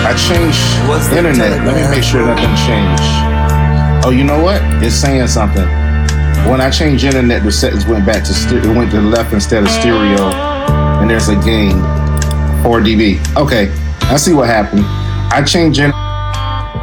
I changed internet. Let me make sure that didn't change. Oh, you know what? It's saying something. When I changed internet, the settings went back to it went to the left instead of stereo, and there's a gain 4 dB. Okay, I see what happened. I changed internet.